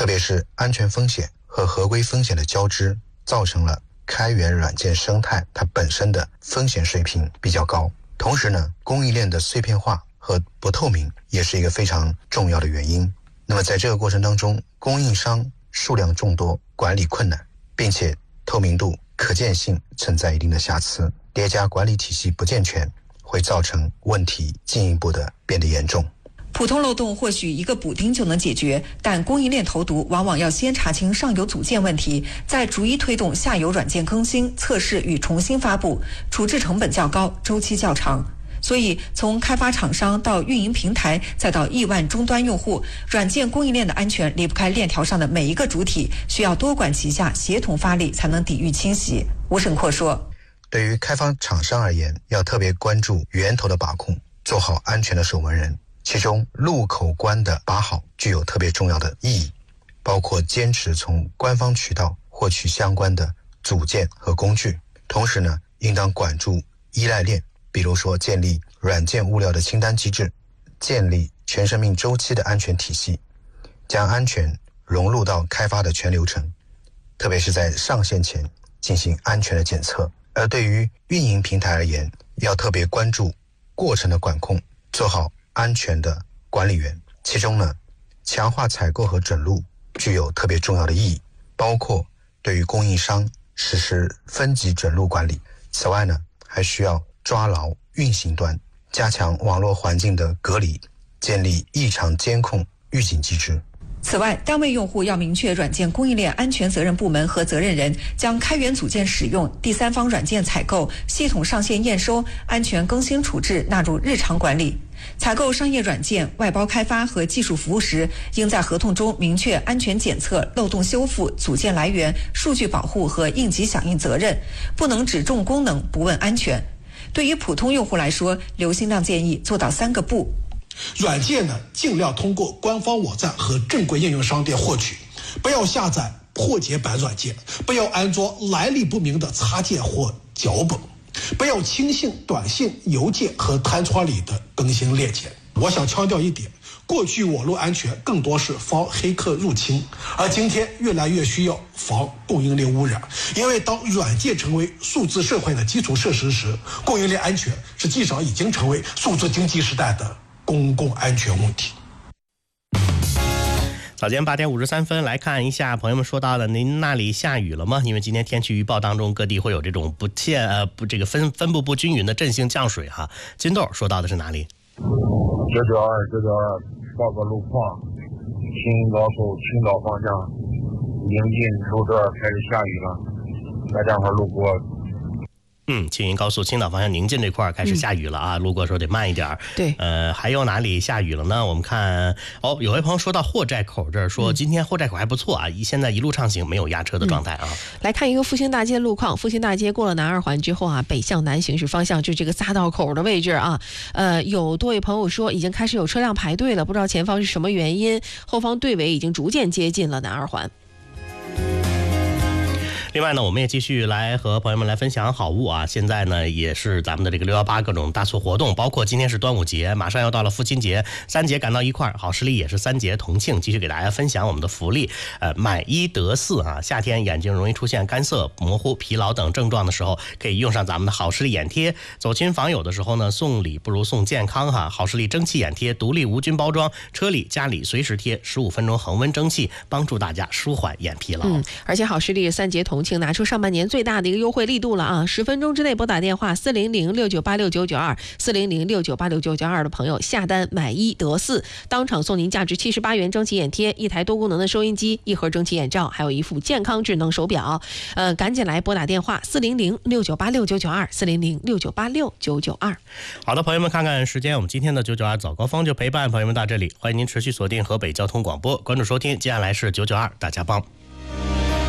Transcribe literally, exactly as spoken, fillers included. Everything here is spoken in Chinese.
特别是安全风险和合规风险的交织，造成了开源软件生态它本身的风险水平比较高。同时呢，供应链的碎片化和不透明也是一个非常重要的原因。那么在这个过程当中，供应商数量众多，管理困难，并且透明度、可见性存在一定的瑕疵，叠加管理体系不健全，会造成问题进一步的变得严重。 普通漏洞或许一个补丁就能解决，但供应链投毒往往要先查清上游组件问题，再逐一推动下游软件更新、测试与重新发布，处置成本较高，周期较长。所以从开发厂商到运营平台，再到亿万终端用户，软件供应链的安全离不开链条上的每一个主体，需要多管齐下，协同发力，才能抵御侵袭。吴胜阔说， 对于开发厂商而言，要特别关注源头的把控，做好安全的守门人。其中入口关的把好具有特别重要的意义，包括坚持从官方渠道获取相关的组件和工具，同时呢，应当管住依赖链，比如说建立软件物料的清单机制，建立全生命周期的安全体系，将安全融入到开发的全流程，特别是在上线前进行安全的检测。而对于运营平台而言，要特别关注过程的管控，做好安全的管理员。其中呢，强化采购和准入具有特别重要的意义，包括对于供应商实施分级准入管理。此外呢，还需要抓牢运行端，加强网络环境的隔离，建立异常监控预警机制。 此外，单位用户要明确软件供应链安全责任部门和责任人，将开源组件使用、第三方软件采购、系统上线验收、安全更新处置纳入日常管理。采购商业软件、外包开发和技术服务时，应在合同中明确安全检测、漏洞修复、组件来源、数据保护和应急响应责任，不能只重功能不问安全。对于普通用户来说，刘新亮建议做到三个不。 软件呢，尽量通过官方网站和正规应用商店获取，不要下载破解版软件，不要安装来历不明的插件或脚本，不要轻信短信、邮件和弹窗里的更新链接。我想强调一点，过去网络安全更多是防黑客入侵，而今天越来越需要防供应链污染。因为当软件成为数字社会的基础设施时，供应链安全实际上已经成为数字经济时代的公共安全问题。 早间八点五十三分，来看一下朋友们说到的，您那里下雨了吗？因为今天天气预报当中各地会有这种不欠呃不这个分分布不均匀的阵性降水哈。金豆说到的是哪里？ 九九二九九二报个路况，青云高速青岛方向临近路段开始下雨了，大家伙路过。 嗯，青云高速青岛方向宁晋这块开始下雨了啊，嗯、路过时候得慢一点。 对， 呃，还有哪里下雨了呢？我们看哦，有位朋友说到货寨口这儿，说今天货寨口还不错啊，嗯、现在一路畅行，没有压车的状态啊。嗯、 来看一个复兴大街路况，复兴大街过了南二环之后啊，北向南行驶方向就这个匝道口的位置啊，呃，有多位朋友说已经开始有车辆排队了，不知道前方是什么原因，后方队尾已经逐渐接近了南二环。 另外呢，我们也继续来和朋友们来分享好物啊！现在呢，也是咱们的这个六一八各种大促活动，包括今天是端午节，马上要到了父亲节，三节赶到一块儿，好视力也是三节同庆，继续给大家分享我们的福利。呃，买一得四啊！夏天眼睛容易出现干涩、模糊、疲劳等症状的时候，可以用上咱们的好视力眼贴。走亲访友的时候呢，送礼不如送健康哈！好视力蒸汽眼贴，独立无菌包装，车里家里随时贴，十五分钟恒温蒸汽，帮助大家舒缓眼疲劳。 嗯，而且好视力三节同请拿出上半年最大的一个优惠力度了啊！十分钟之内拨打电话四零零六九八六九九二四零零六九八六九九二的朋友下单买一得四，当场送您价值七十八元蒸汽眼贴，一台多功能的收音机，一盒蒸汽眼罩，还有一副健康智能手表。呃，赶紧来拨打电话四零零六九八六九九二四零零六九八六九九二。 好的，朋友们，看看时间，我们今天的九九二早高峰就陪伴朋友们到这里，欢迎您持续锁定河北交通广播，关注收听，接下来是九九二大家帮。